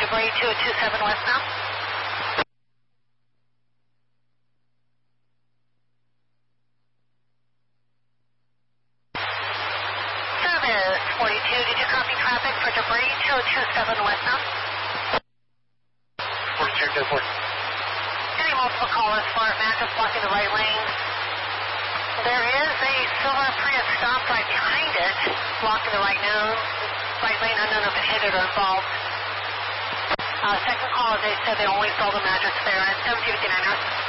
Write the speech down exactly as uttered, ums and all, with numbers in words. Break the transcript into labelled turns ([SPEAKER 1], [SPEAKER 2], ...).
[SPEAKER 1] debris two two seven westbound. Service forty-two, did you copy traffic for debris two two seven westbound?
[SPEAKER 2] forty-two, ten four.
[SPEAKER 1] Any multiple callers for it, Matt, just blocking the right lane. There is a silver Prius stop right behind it, blocking the right lane. Right lane, unknown if it hit it or involved. Uh, second call, they said they only sold a mattress there at seventeen fifty-nine.